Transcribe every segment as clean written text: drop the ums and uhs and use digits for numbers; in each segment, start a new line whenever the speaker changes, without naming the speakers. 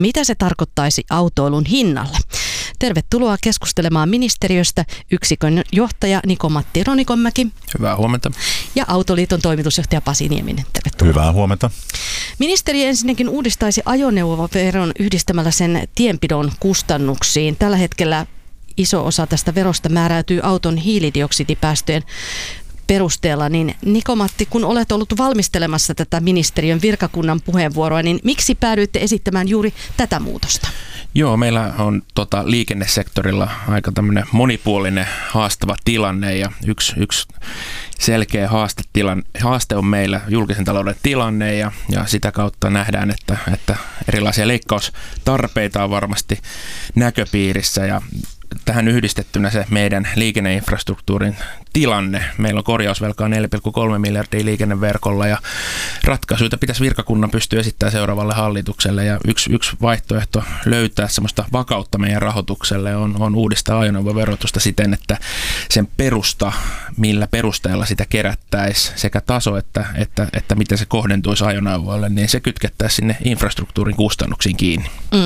Mitä se tarkoittaisi autoilun hinnalle? Tervetuloa keskustelemaan ministeriöstä yksikön johtaja Niko-Matti Ronikonmäki.
Hyvää huomenta.
Ja Autoliiton toimitusjohtaja Pasi Nieminen. Tervetuloa.
Hyvää huomenta.
Ministeri ensinnäkin uudistaisi ajoneuvoveron yhdistämällä sen tienpidon kustannuksiin. Tällä hetkellä iso osa tästä verosta määräytyy auton hiilidioksidipäästöjen perusteella, niin Niko-Matti, kun olet ollut valmistelemassa tätä ministeriön virkakunnan puheenvuoroa, niin miksi päädyitte esittämään juuri tätä muutosta?
Joo, meillä on liikennesektorilla aika tämmöinen monipuolinen haastava tilanne ja yksi selkeä haaste on meillä julkisen talouden tilanne ja sitä kautta nähdään, että erilaisia leikkaustarpeita on varmasti näköpiirissä ja tähän yhdistettynä se meidän liikenneinfrastruktuurin tilanne. Meillä on korjausvelkaa 4,3 miljardia liikenneverkolla ja ratkaisuja pitäisi virkakunnan pystyä esittämään seuraavalle hallitukselle. Ja yksi vaihtoehto löytää sellaista vakautta meidän rahoitukselle on uudistaa ajoneuvoverotusta siten, että sen perusta, millä perusteella sitä kerättäisiin sekä taso, että miten se kohdentuisi ajoneuvoille, niin se kytkettäisiin sinne infrastruktuurin kustannuksiin kiinni.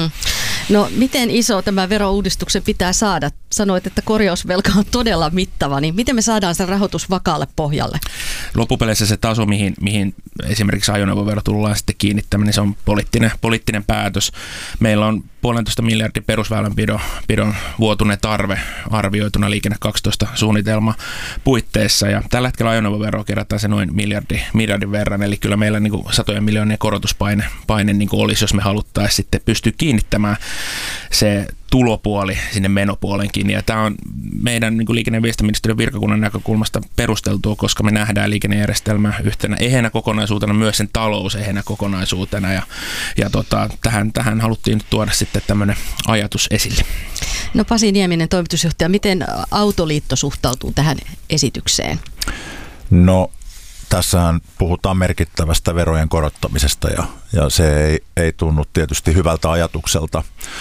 No miten iso tämä verouudistuksen pitää saada? Sanoit, että korjausvelka on todella mittava, niin miten me saadaan se rahoitus vakaalle pohjalle? Loppupeleissä
se taso, mihin esimerkiksi ajoneuvovero tullaan sitten kiinnittämään, niin se on poliittinen päätös. Meillä on 1,5 miljardin perusväylänpidon vuotuinen tarve arvioituna Liikenne 12 -suunnitelma puitteissa ja tällä hetkellä ajoneuvoveroa kerätään se noin miljardin verran, eli kyllä meillä niin kuin satojen miljoonien korotuspaine niin kuin olisi, jos me haluttaisiin sitten pystyä kiinnittämään se tulopuoli sinne menopuolenkin. Ja tämä on meidän niin kuin liikenne- ja viestintäministeriön virkakunnan näkökulmasta perusteltua, koska me nähdään liikennejärjestelmä yhtenä ehänä kokonaisuutena, myös sen talous ehänä kokonaisuutena. Ja tähän haluttiin nyt tuoda sitten tämmöinen ajatus esille.
No Pasi Nieminen, toimitusjohtaja, miten Autoliitto suhtautuu tähän esitykseen?
No tässähän puhutaan merkittävästä verojen korottamisesta ja se ei tunnu tietysti hyvältä ajatukselta.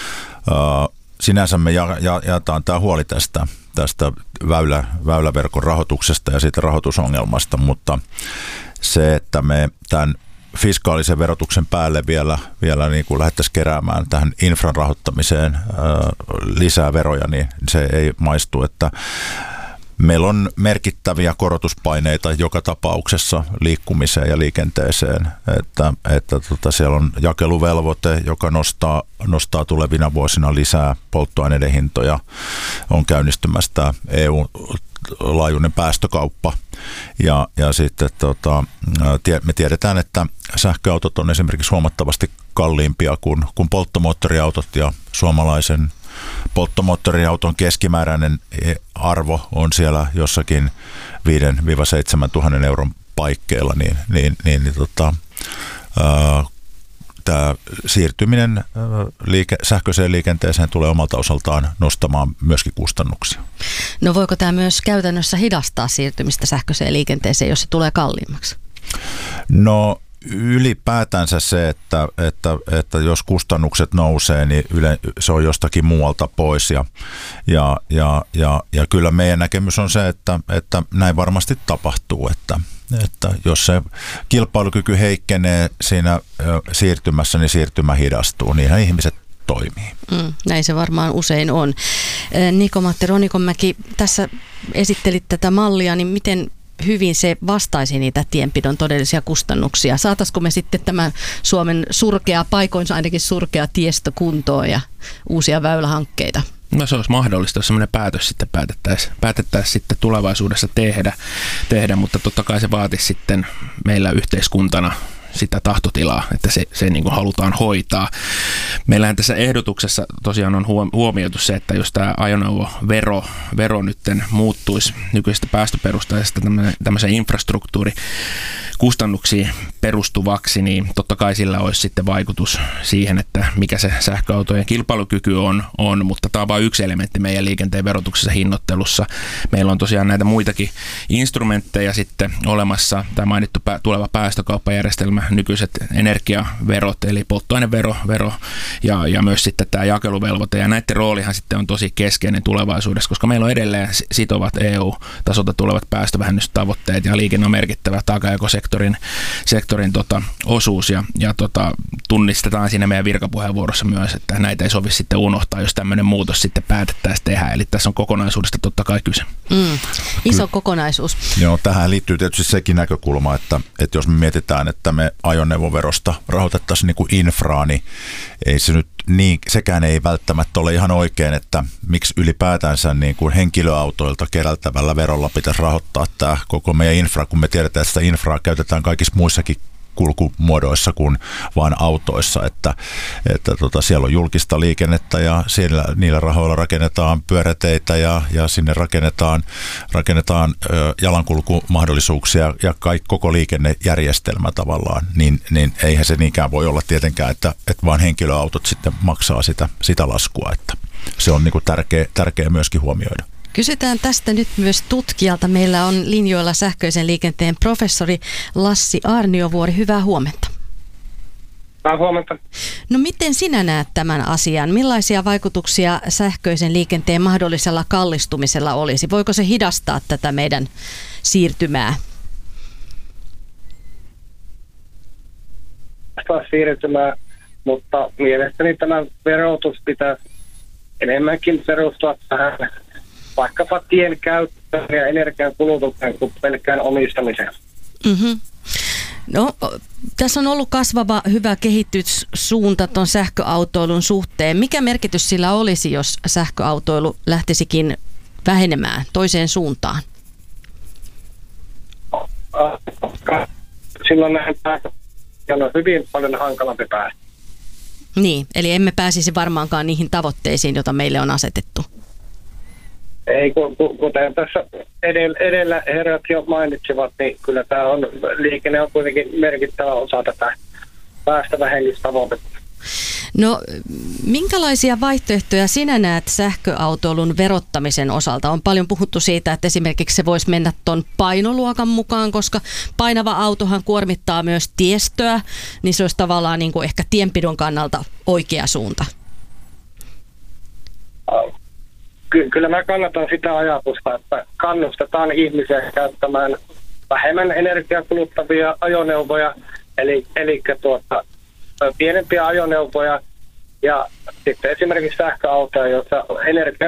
Sinänsä me jaetaan tämä huoli tästä väyläverkon rahoituksesta ja siitä rahoitusongelmasta, mutta se, että me tämän fiskaalisen verotuksen päälle vielä niin kuin lähdettäisiin keräämään tähän infran rahoittamiseen lisää veroja, niin se ei maistu, että meillä on merkittäviä korotuspaineita joka tapauksessa liikkumiseen ja liikenteeseen, että siellä on jakeluvelvoite, joka nostaa tulevina vuosina lisää polttoaineiden hintoja, on käynnistymässä tämä EU-laajuinen päästökauppa ja sitten me tiedetään, että sähköautot on esimerkiksi huomattavasti kalliimpia kuin polttomoottoriautot ja suomalaisen polttomoottoriauton keskimääräinen arvo on siellä jossakin 5-7 000 euron paikkeilla, tämä siirtyminen sähköiseen liikenteeseen tulee omalta osaltaan nostamaan myöskin kustannuksia.
No voiko tämä myös käytännössä hidastaa siirtymistä sähköiseen liikenteeseen, jos se tulee kalliimmaksi? No ylipäätänsä se, että jos kustannukset nousee, niin se on jostakin muualta pois ja kyllä meidän näkemys on se, että näin varmasti tapahtuu, että jos se kilpailukyky heikkenee siinä siirtymässä, niin siirtymä hidastuu, niinhän ihmiset toimii. Näin se varmaan usein on. Niko-Matti Ronikonmäki, tässä esittelit tätä mallia, niin miten hyvin se vastaisi niitä tienpidon todellisia kustannuksia? Saataisiko me sitten tämän Suomen paikoinsa ainakin surkea tiestö kuntoon ja uusia väylähankkeita?
No se olisi mahdollista, jos sellainen päätös sitten päätettäisiin sitten tulevaisuudessa tehdä, mutta totta kai se vaatisi sitten meillä yhteiskuntana sitä tahtotilaa, että se niin kuin halutaan hoitaa. Meillähän tässä ehdotuksessa tosiaan on huomioitu se, että jos tämä ajoneuvovero nytten muuttuisi nykyisestä päästöperustaisesta tämmöisen infrastruktuurikustannuksiin perustuvaksi, niin totta kai sillä olisi sitten vaikutus siihen, että mikä se sähköautojen kilpailukyky on, mutta tämä on vain yksi elementti meidän liikenteen verotuksessa hinnoittelussa. Meillä on tosiaan näitä muitakin instrumentteja sitten olemassa, tämä mainittu tuleva päästökauppajärjestelmä, nykyiset energiaverot, eli polttoainevero ja myös sitten tämä jakeluvelvoite. Ja näiden roolihan sitten on tosi keskeinen tulevaisuudessa, koska meillä on edelleen sitovat EU-tasolta tulevat päästövähennystavoitteet ja liikenne on merkittävä taakanjakosektorin osuus ja tunnistetaan siinä meidän virkapuheenvuorossa myös, että näitä ei sovi sitten unohtaa, jos tämmöinen muutos sitten päätettäisiin tehdä. Eli tässä on kokonaisuudesta totta kai kyse.
Iso kokonaisuus.
Joo, tähän liittyy tietysti sekin näkökulma, että jos me mietitään, että me ajoneuvoverosta rahoitettaisiin niin kuin infraa, niin ei se nyt niin, sekään ei välttämättä ole ihan oikein, että miksi ylipäätänsä niin kuin henkilöautoilta kerättävällä verolla pitäisi rahoittaa tämä koko meidän infra, kun me tiedetään, että sitä infraa käytetään kaikissa muissakin kulkumuodoissa kuin vain autoissa, että siellä on julkista liikennettä ja siellä niillä rahoilla rakennetaan pyöräteitä ja sinne rakennetaan jalankulkumahdollisuuksia ja koko liikennejärjestelmä tavallaan, niin eihän se niinkään voi olla tietenkään, että vaan henkilöautot sitten maksaa sitä laskua, että se on niin kuin tärkeä myöskin huomioida.
Kysytään tästä nyt myös tutkijalta. Meillä on linjoilla sähköisen liikenteen professori Lassi Aarniovuori. Hyvää huomenta.
Hyvää huomenta.
No miten sinä näet tämän asian? Millaisia vaikutuksia sähköisen liikenteen mahdollisella kallistumisella olisi? Voiko se hidastaa tätä meidän siirtymää?
Siirtymää, mutta mielestäni tämä verotus pitää enemmänkin perustua tähän vaikkapa tien käyttöön ja energian kulutukseen kuin pelkkään omistamiseen.
Mm-hmm. No, tässä on ollut kasvava hyvä kehityssuunta tuon sähköautoilun suhteen. Mikä merkitys sillä olisi, jos sähköautoilu lähtisikin vähenemään toiseen suuntaan?
Silloin nähdään, että on hyvin paljon hankalampi päästä.
Niin, eli emme pääsisi varmaankaan niihin tavoitteisiin, joita meille on asetettu.
Ei, kuten tässä edellä herrat jo mainitsivat, niin kyllä tämä liikenne on kuitenkin merkittävä osa tätä päästövähennystavoitetta.
No, minkälaisia vaihtoehtoja sinä näet sähköautoilun verottamisen osalta? On paljon puhuttu siitä, että esimerkiksi se voisi mennä ton painoluokan mukaan, koska painava autohan kuormittaa myös tiestöä, niin se olisi tavallaan niin kuin ehkä tienpidon kannalta oikea suunta.
Kyllä mä kannatan sitä ajatusta, että kannustetaan ihmisiä käyttämään vähemmän energiaa kuluttavia ajoneuvoja, eli pienempiä ajoneuvoja ja sitten esimerkiksi sähköautoja, joissa energia...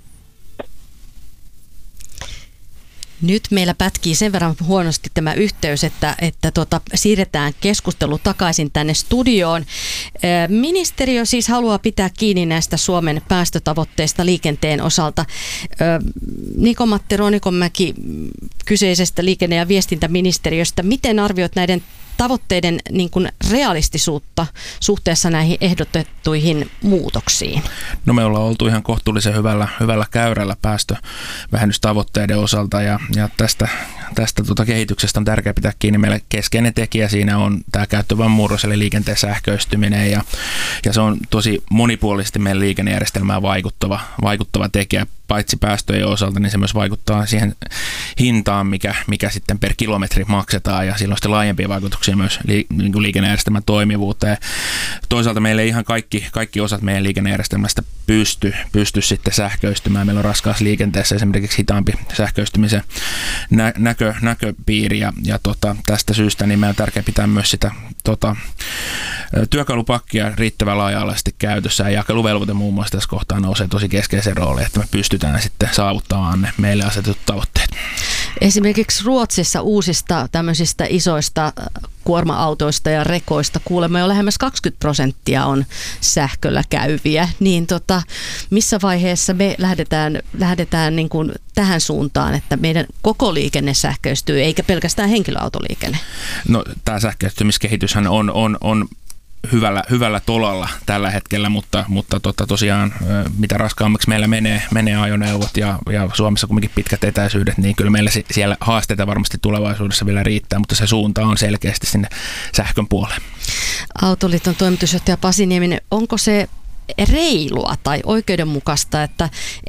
Nyt meillä pätkii sen verran huonosti tämä yhteys, että siirretään keskustelu takaisin tänne studioon. Ministeriö siis haluaa pitää kiinni näistä Suomen päästötavoitteista liikenteen osalta. Niko-Matti Ronikonmäki kyseisestä liikenne- ja viestintäministeriöstä. Miten arvioit näiden tavoitteiden niin kuin realistisuutta suhteessa näihin ehdotettuihin muutoksiin?
No me ollaan oltu ihan kohtuullisen hyvällä käyrällä päästövähennystavoitteiden osalta ja tästä kehityksestä on tärkeää pitää kiinni. Meille keskeinen tekijä siinä on tämä käyttövoiman murros eli liikenteen sähköistyminen ja se on tosi monipuolisesti meidän liikennejärjestelmään vaikuttava tekijä. Paitsi päästöjen osalta, niin se myös vaikuttaa siihen hintaan, mikä sitten per kilometri maksetaan ja sillä on sitten laajempia vaikutuksia myös liikennejärjestelmän toimivuuteen. Toisaalta meillä ei ihan kaikki osat meidän liikennejärjestelmästä pysty sitten sähköistymään. Meillä on raskaassa liikenteessä esimerkiksi hitaampi sähköistymisen näköpiiri ja tästä syystä niin meidän on tärkeää pitää myös sitä työkalupakkia riittävän laaja-alaisesti käytössä ja jakeluvelvoite muun muassa tässä kohtaa nousee tosi keskeisen rooliin, että me pystytään sitten saavuttamaan ne meille asetetut tavoitteet.
Esimerkiksi Ruotsissa uusista tämmöisistä isoista kuorma-autoista ja rekoista kuulemme jo lähemmäs 20% on sähköllä käyviä, niin missä vaiheessa me lähdetään niin kuin tähän suuntaan, että meidän koko liikenne sähköistyy, eikä pelkästään henkilöautoliikenne? No
tämä sähköistymiskehityshän on hyvällä tolalla tällä hetkellä, mutta tosiaan mitä raskaammaksi meillä menee ajoneuvot ja Suomessa kuitenkin pitkät etäisyydet, niin kyllä meillä siellä haasteita varmasti tulevaisuudessa vielä riittää, mutta se suunta on selkeästi sinne sähkön puoleen.
Autoliiton toimitusjohtaja Pasi Nieminen, onko se reilua tai oikeudenmukaista, että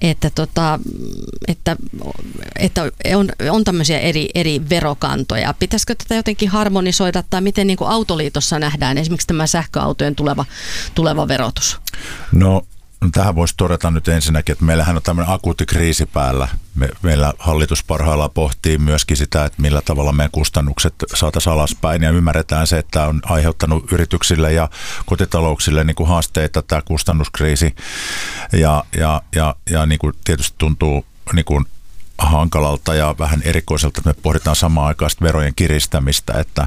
on tämmöisiä eri verokantoja. Pitäisikö tätä jotenkin harmonisoida tai miten niin kuin Autoliitossa nähdään esimerkiksi tämä sähköautojen tuleva verotus?
No tähän voisi todeta nyt ensinnäkin, että meillähän on tämmöinen akuutti kriisi päällä. Meillä hallitus parhaillaan pohtii myöskin sitä, että millä tavalla meidän kustannukset saataisiin alaspäin ja ymmärretään se, että on aiheuttanut yrityksille ja kotitalouksille niin kuin haasteita tämä kustannuskriisi ja niin kuin tietysti tuntuu niin kuin hankalalta ja vähän erikoiselta, että me pohditaan samaan aikaan verojen kiristämistä, että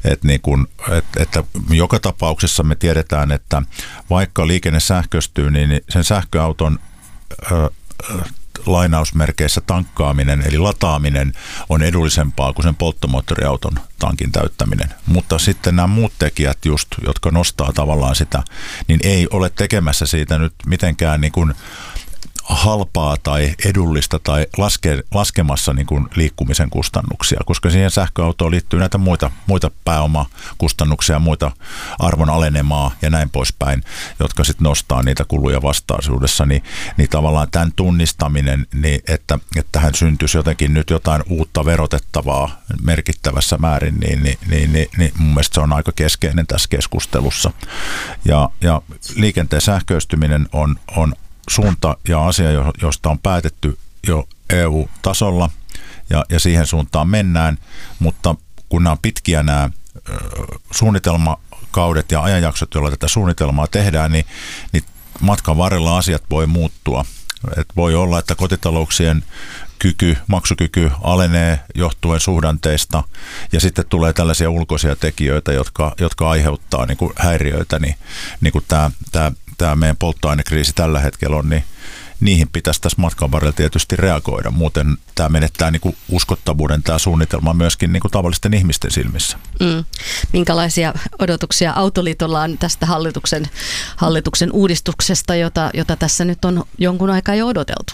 joka tapauksessa me tiedetään, että vaikka liikenne sähköistyy, niin sen sähköauton lainausmerkeissä tankkaaminen eli lataaminen on edullisempaa kuin sen polttomoottoriauton tankin täyttäminen. Mutta sitten nämä muut tekijät just, jotka nostaa tavallaan sitä, niin ei ole tekemässä siitä nyt mitenkään niin kuin halpaa tai edullista tai laskemassa niin kuin liikkumisen kustannuksia, koska siihen sähköautoon liittyy näitä muita pääomakustannuksia, muita arvon alenemaa ja näin poispäin, jotka sitten nostaa niitä kuluja vastaisuudessa, niin tavallaan tämän tunnistaminen, niin että tähän syntyisi jotenkin nyt jotain uutta verotettavaa merkittävässä määrin, niin mun mielestä se on aika keskeinen tässä keskustelussa. Ja liikenteen sähköistyminen on suunta ja asia, josta on päätetty jo EU-tasolla ja siihen suuntaan mennään, mutta kun nämä on pitkiä nämä suunnitelmakaudet ja ajanjaksot, joilla tätä suunnitelmaa tehdään, niin matkan varrella asiat voi muuttua. Et voi olla, että kotitalouksien maksukyky alenee johtuen suhdanteista ja sitten tulee tällaisia ulkoisia tekijöitä, jotka aiheuttaa niin kuin häiriöitä, niin kuin tämä meidän polttoainekriisi tällä hetkellä on, niin niihin pitäisi tässä matkan varrella tietysti reagoida. Muuten tämä menettää niin kuin uskottavuuden tämä suunnitelma myöskin niin kuin tavallisten ihmisten silmissä.
Minkälaisia odotuksia Autoliitolla on tästä hallituksen uudistuksesta, jota tässä nyt on jonkun aikaa jo odoteltu?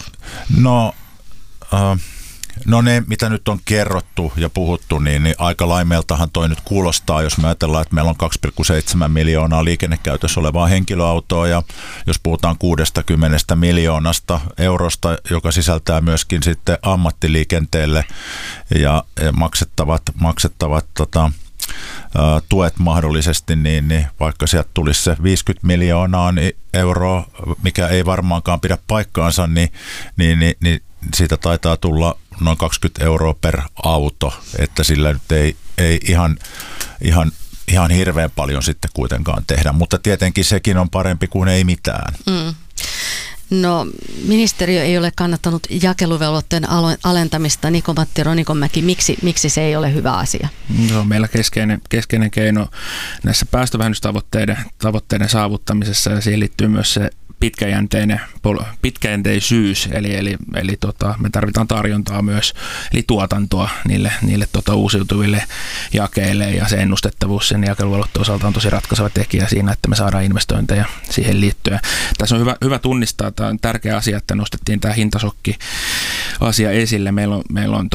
No ne, mitä nyt on kerrottu ja puhuttu, niin aika laimeeltahan toi nyt kuulostaa, jos me ajatellaan, että meillä on 2,7 miljoonaa liikennekäytössä olevaa henkilöautoa ja jos puhutaan 60 miljoonasta eurosta, joka sisältää myöskin sitten ammattiliikenteelle ja maksettavat tuet mahdollisesti, niin vaikka sieltä tulisi se 50 miljoonaa euroa, mikä ei varmaankaan pidä paikkaansa, niin siitä taitaa tulla noin 20 euroa per auto, että sillä nyt ei ihan hirveän paljon sitten kuitenkaan tehdä, mutta tietenkin sekin on parempi kuin ei mitään.
No, ministeriö ei ole kannattanut jakeluvelvoitteen alentamista. Niko-Matti Ronikonmäki, miksi se ei ole hyvä asia?
Se on meillä keskeinen keino näissä päästövähennystavoitteiden saavuttamisessa ja siihen liittyy myös se pitkäjänteisyys, eli me tarvitaan tarjontaa myös, eli tuotantoa niille uusiutuville jakeille ja se ennustettavuus sen jakeluvelvoitteen osalta on tosi ratkaiseva tekijä siinä, että me saadaan investointeja siihen liittyen. Tässä on hyvä tunnistaa, tämä on tärkeä asia, että nostettiin tämä hintasokki-asia esille. Meillä on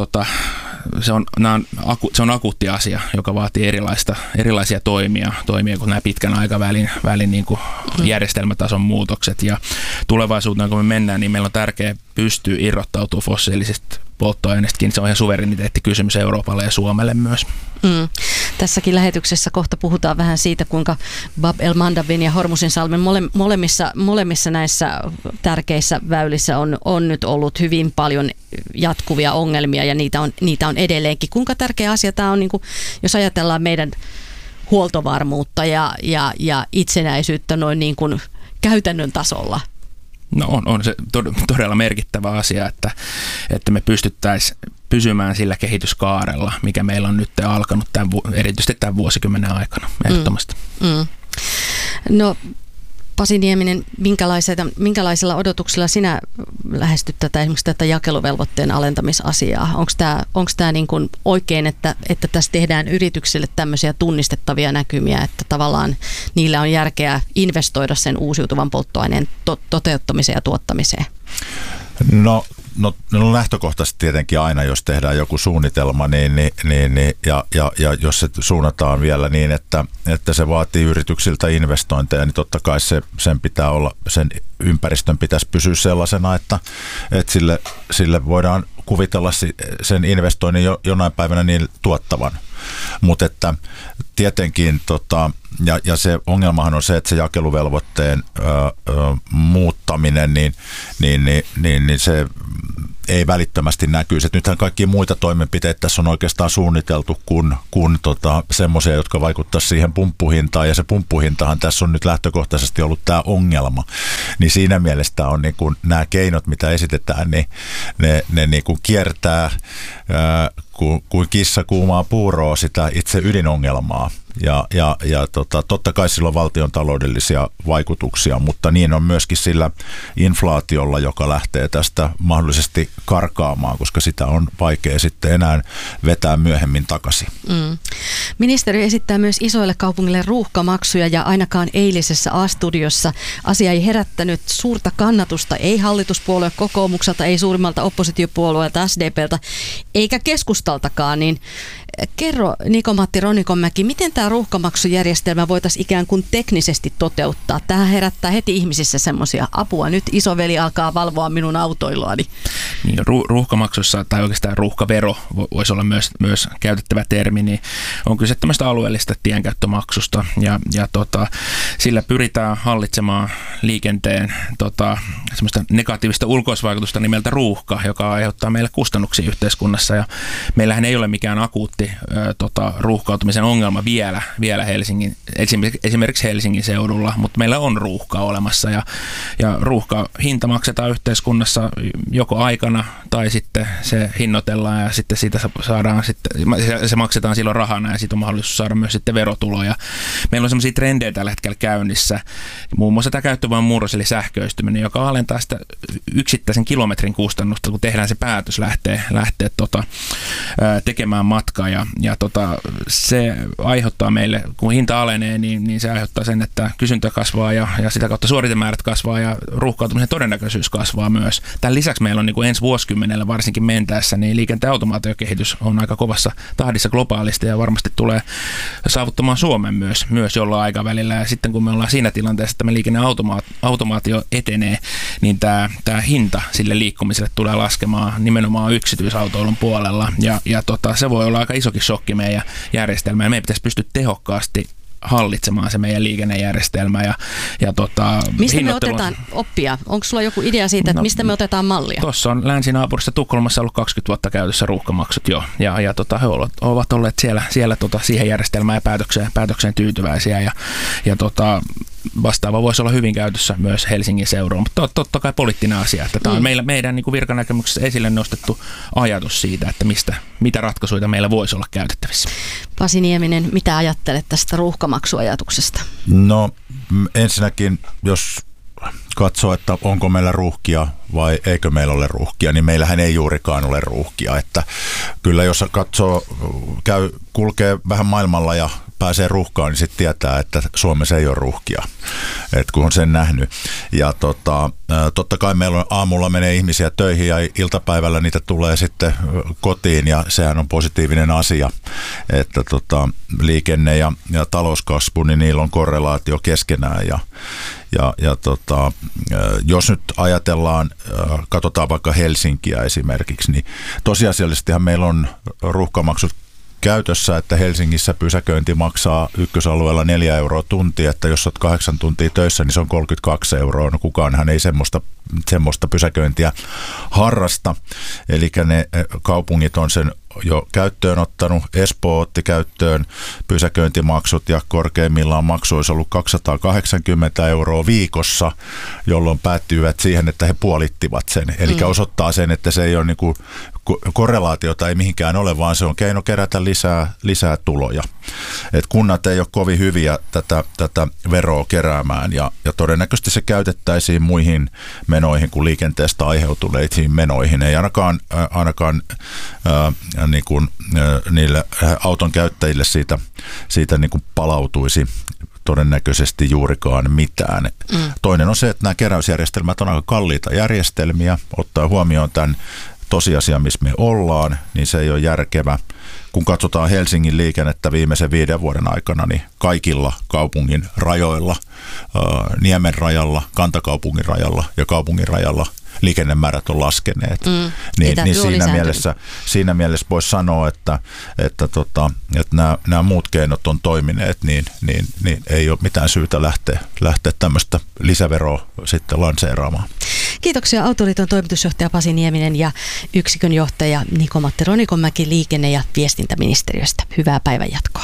se on akuutti asia, joka vaatii erilaisia toimia kuin nämä pitkän aikavälin niin kuin järjestelmätason muutokset. Ja tulevaisuuteen, kun me mennään, niin meillä on tärkeää pystyä irrottautumaan fossiilisista polttoaineistakin. Se on ihan suvereniteettikysymys Euroopalle ja Suomelle myös.
Tässäkin lähetyksessä kohta puhutaan vähän siitä, kuinka Bab el-Mandabin ja Hormuzinsalmen molemmissa näissä tärkeissä väylissä on nyt ollut hyvin paljon jatkuvia ongelmia ja niitä on edelleenkin. Kuinka tärkeä asia tämä on, niin kuin, jos ajatellaan meidän huoltovarmuutta ja itsenäisyyttä noin niin kuin käytännön tasolla?
No on se todella merkittävä asia, että me pystyttäisiin pysymään sillä kehityskaarella, mikä meillä on nyt alkanut erityisesti tämän vuosikymmenen aikana ehdottomasti.
No Pasi Nieminen, minkälaisilla odotuksilla sinä lähestyt esimerkiksi tätä jakeluvelvoitteen alentamisasiaa? Onko tämä niin kuin oikein, että tässä tehdään yrityksille tämmöisiä tunnistettavia näkymiä, että tavallaan niillä on järkeä investoida sen uusiutuvan polttoaineen toteuttamiseen ja tuottamiseen?
No No lähtökohtaisesti tietenkin aina, jos tehdään joku suunnitelma, ja jos se suunnataan vielä niin, että se vaatii yrityksiltä investointeja, niin totta kai sen pitää olla, sen ympäristön pitäisi pysyä sellaisena, että sille voidaan kuvitella sen investoinnin jonain päivänä niin tuottavan. Mutta että tietenkin, ja se ongelmahan on se, että se jakeluvelvoitteen muuttaminen, niin se ei välittömästi näkyisi. Nythän kaikkia muita toimenpiteitä tässä on oikeastaan suunniteltu kuin semmoisia, jotka vaikuttaisivat siihen pumppuhintaan, ja se pumppuhintahan tässä on nyt lähtökohtaisesti ollut tämä ongelma. Niin siinä mielessä on niin kuin nämä keinot, mitä esitetään, niin ne niin kuin kiertää kuin kissa kuumaa puuroa sitä itse ydinongelmaa. Ja totta kai sillä on valtion taloudellisia vaikutuksia, mutta niin on myöskin sillä inflaatiolla, joka lähtee tästä mahdollisesti karkaamaan, koska sitä on vaikea sitten enää vetää myöhemmin takaisin.
Ministeri esittää myös isoille kaupungille ruuhkamaksuja, ja ainakaan eilisessä A-studiossa asia ei herättänyt suurta kannatusta, ei hallituspuolue kokoomukselta, ei suurimmalta oppositiopuolueelta SDPltä, eikä keskustaltakaan, niin kerro Niko-Matti Ronikonmäki, miten tämä ruuhkamaksujärjestelmä voitaisiin ikään kuin teknisesti toteuttaa? Tähän herättää heti ihmisissä semmoisia apua. Nyt isoveli alkaa valvoa minun autoiluani.
Niin, ruuhkamaksussa, tai oikeastaan ruuhkavero voisi olla myös käytettävä termi, niin on kyse tämmöistä alueellista tienkäyttömaksusta. Ja sillä pyritään hallitsemaan liikenteen semmoista negatiivista ulkoisvaikutusta nimeltä ruuhka, joka aiheuttaa meille kustannuksia yhteiskunnassa. Ja meillähän ei ole mikään akuutti ruuhkautumisen ongelma vielä esimerkiksi Helsingin seudulla, mutta meillä on ruuhka olemassa, ja ruuhkahinta maksetaan yhteiskunnassa joko aikana tai sitten se hinnoitellaan, ja sitten siitä saadaan se maksetaan silloin rahana, ja siitä on mahdollisuus saada myös sitten verotuloja. Meillä on sellaisia trendejä tällä hetkellä käynnissä, muun muassa tämä käyttövoiman murros eli sähköistyminen, joka alentaa sitä yksittäisen kilometrin kustannusta, kun tehdään se päätös lähtee tekemään matkaa, ja se aiheuttaa meille, kun hinta alenee, niin se aiheuttaa sen, että kysyntä kasvaa ja sitä kautta suoritemäärät kasvaa ja ruuhkautumisen todennäköisyys kasvaa myös. Tämän lisäksi meillä on niin kuin ensi vuosikymmenellä varsinkin mentäessä, niin liikenteen automaatiokehitys on aika kovassa tahdissa globaalisti ja varmasti tulee saavuttamaan Suomen myös jollain aikavälillä. Ja sitten kun me ollaan siinä tilanteessa, että me liikenneautomaatio etenee, niin tämä hinta sille liikkumiselle tulee laskemaan nimenomaan yksityisautoilun puolella, ja se voi olla aika isokin shokki meidän järjestelmään. Meidän pitäisi pystyä tehokkaasti hallitsemaan se meidän liikennejärjestelmä.
Mistä me otetaan oppia? Onko sulla joku idea siitä, että mistä me otetaan mallia?
Tuossa on länsinaapurissa Tukholmassa ollut 20 vuotta käytössä ruuhkamaksut jo, ja he ovat olleet siellä siihen järjestelmään ja päätökseen tyytyväisiä, ja vastaava voisi olla hyvin käytössä myös Helsingin seudulla, mutta totta kai poliittinen asia, että tämä on meidän niin kuin virkanäkemyksessä esille nostettu ajatus siitä, että mitä ratkaisuja meillä voisi olla käytettävissä.
Pasi Nieminen, mitä ajattelet tästä ruuhkamaksuajatuksesta?
No ensinnäkin, jos katsoo, että onko meillä ruuhkia vai eikö meillä ole ruuhkia, niin meillähän ei juurikaan ole ruuhkia. Että kyllä jos kulkee vähän maailmalla ja pääsee ruuhkaan, niin sitten tietää, että Suomessa ei ole ruuhkia, että kun on sen nähnyt. Ja totta kai meillä on aamulla menee ihmisiä töihin ja iltapäivällä niitä tulee sitten kotiin, ja sehän on positiivinen asia, että liikenne ja talouskasvu, niin niillä on korrelaatio keskenään. Jos nyt ajatellaan, katsotaan vaikka Helsinkiä esimerkiksi, niin tosiasiallisestihan meillä on ruuhkamaksut käytössä, että Helsingissä pysäköinti maksaa ykkösalueella 4 euroa tuntia, että jos olet 8 tuntia töissä, niin se on 32 euroa. No kukaanhan ei semmoista pysäköintiä harrasta. Eli ne kaupungit on sen jo käyttöön ottanut. Espoo otti käyttöön pysäköintimaksut, ja korkeimmillaan maksu olisi ollut 280 euroa viikossa, jolloin päättyivät siihen, että he puolittivat sen. Eli osoittaa sen, että se ei ole niin kuin korrelaatiota ei mihinkään ole, vaan se on keino kerätä lisää tuloja. Et kunnat ei ole kovin hyviä tätä veroa keräämään, ja todennäköisesti se käytettäisiin muihin menoihin kuin liikenteestä aiheutuneisiin menoihin. Ei ainakaan niin kuin niille auton käyttäjille siitä niin kuin palautuisi todennäköisesti juurikaan mitään. Toinen on se, että nämä keräysjärjestelmät on aika kalliita järjestelmiä, ottaa huomioon tämän tosiasia, missä me ollaan, niin se ei ole järkevä. Kun katsotaan Helsingin liikennettä viimeisen 5 vuoden aikana, niin kaikilla kaupungin rajoilla, Niemen rajalla, Kantakaupungin rajalla ja kaupungin rajalla liikennemäärät on laskeneet. Niin siinä mielessä voisi sanoa, että nämä muut keinot on toimineet, niin ei ole mitään syytä lähteä tämmöistä lisäveroa sitten lanseeraamaan.
Kiitoksia Autoliiton toimitusjohtaja Pasi Nieminen ja yksikön johtaja Niko-Matti Ronikonmäki liikenne- ja viestintäministeriöstä. Hyvää päivänjatkoa.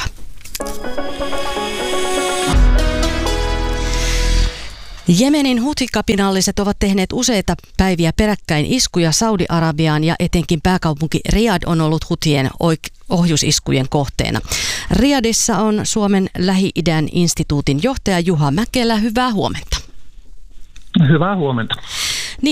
Jemenin huthi-kapinalliset ovat tehneet useita päiviä peräkkäin iskuja Saudi-Arabiaan ja etenkin pääkaupunki Riyadh on ollut huthien ohjusiskujen kohteena. Riyadhissa on Suomen Lähi-idän instituutin johtaja Juha Mäkelä. Hyvää huomenta.
Hyvää huomenta.